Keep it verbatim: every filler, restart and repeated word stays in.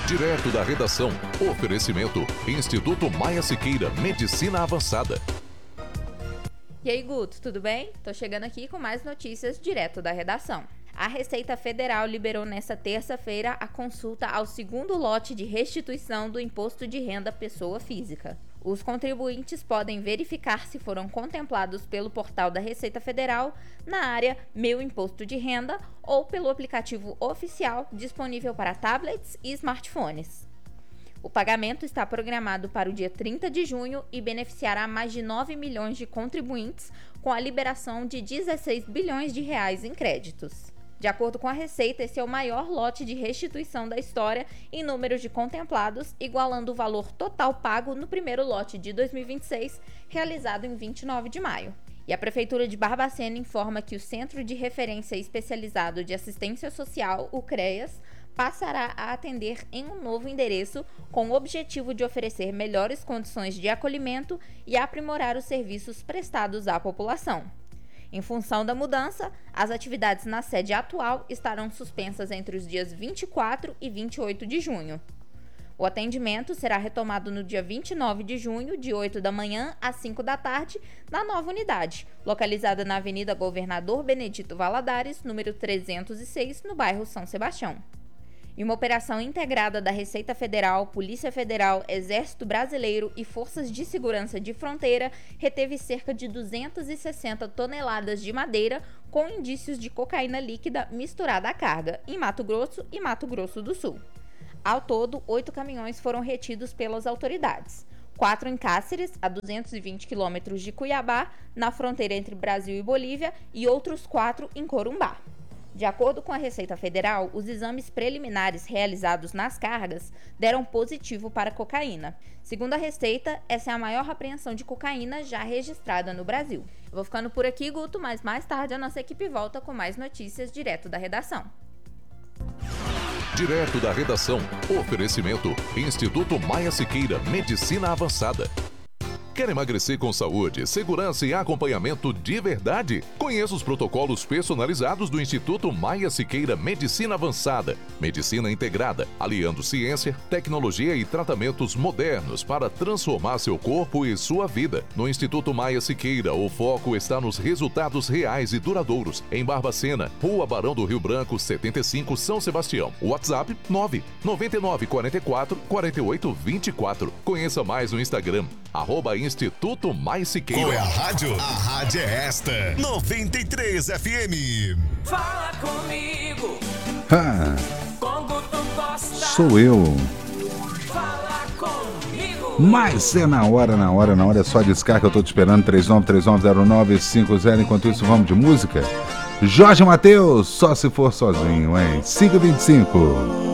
Direto da redação. Oferecimento. Instituto Maia Siqueira, Medicina Avançada. E aí, Guto, tudo bem? Tô chegando aqui com mais notícias direto da redação. A Receita Federal liberou nesta terça-feira a consulta ao segundo lote de restituição do Imposto de Renda Pessoa Física. Os contribuintes podem verificar se foram contemplados pelo portal da Receita Federal na área Meu Imposto de Renda ou pelo aplicativo oficial disponível para tablets e smartphones. O pagamento está programado para o dia trinta de junho e beneficiará mais de nove milhões de contribuintes com a liberação de dezesseis bilhões de reais em créditos. De acordo com a Receita, esse é o maior lote de restituição da história em números de contemplados, igualando o valor total pago no primeiro lote de dois mil e vinte e seis, realizado em vinte e nove de maio. E a Prefeitura de Barbacena informa que o Centro de Referência Especializado de Assistência Social, o CREAS, passará a atender em um novo endereço com o objetivo de oferecer melhores condições de acolhimento e aprimorar os serviços prestados à população. Em função da mudança, as atividades na sede atual estarão suspensas entre os dias vinte e quatro e vinte e oito de junho. O atendimento será retomado no dia vinte e nove de junho, de oito da manhã às cinco da tarde, na nova unidade, localizada na Avenida Governador Benedito Valadares, número trezentos e seis, no bairro São Sebastião. Em uma operação integrada da Receita Federal, Polícia Federal, Exército Brasileiro e Forças de Segurança de Fronteira, reteve cerca de duzentas e sessenta toneladas de madeira com indícios de cocaína líquida misturada à carga, em Mato Grosso e Mato Grosso do Sul. Ao todo, oito caminhões foram retidos pelas autoridades. Quatro em Cáceres, a duzentos e vinte quilômetros de Cuiabá, na fronteira entre Brasil e Bolívia, e outros quatro em Corumbá. De acordo com a Receita Federal, os exames preliminares realizados nas cargas deram positivo para cocaína. Segundo a Receita, essa é a maior apreensão de cocaína já registrada no Brasil. Eu vou ficando por aqui, Guto, mas mais tarde a nossa equipe volta com mais notícias direto da redação. Direto da redação. Oferecimento. Instituto Maia Siqueira, Medicina Avançada. Quer emagrecer com saúde, segurança e acompanhamento de verdade? Conheça os protocolos personalizados do Instituto Maia Siqueira Medicina Avançada. Medicina integrada, aliando ciência, tecnologia e tratamentos modernos para transformar seu corpo e sua vida. No Instituto Maia Siqueira, o foco está nos resultados reais e duradouros. Em Barbacena, Rua Barão do Rio Branco, setenta e cinco, São Sebastião. WhatsApp nove nove nove quatro quatro, quatro oito dois quatro. Conheça mais no Instagram, arroba Instituto Mais Siqueira. Qual é a rádio? A rádio é esta, noventa e três F M. Fala comigo. Ah, Com Guto Costa. sou eu. Fala comigo. Mas é na hora, na hora, na hora. É só discar que eu tô te esperando. três nove três nove zero nove cinco zero. Enquanto isso, vamos de música. Jorge Mateus, só se for sozinho, hein? cinco e vinte e cinco.